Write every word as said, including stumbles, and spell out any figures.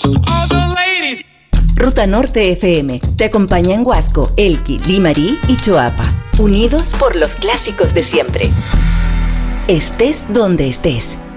All the ladies. Ruta Norte F M te acompaña en Huasco, Elqui, Limarí y Choapa, unidos por los clásicos de siempre. Estés donde estés.